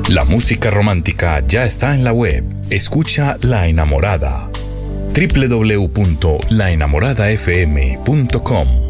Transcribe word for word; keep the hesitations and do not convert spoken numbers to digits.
La música romántica ya está en la web. Escucha La Enamorada. doble u doble u doble u punto la enamorada f m punto com